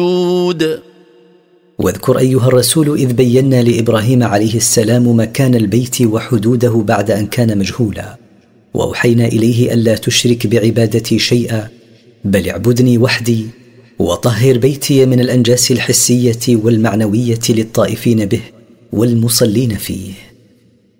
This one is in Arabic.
واذكر أيها الرسول إذ بينا لإبراهيم عليه السلام مكان البيت وحدوده بعد أن كان مجهولا، وأوحينا إليه ألا تشرك بعبادتي شيئا بل اعبدني وحدي، وطهر بيتي من الأنجاس الحسية والمعنوية للطائفين به والمصلين فيه.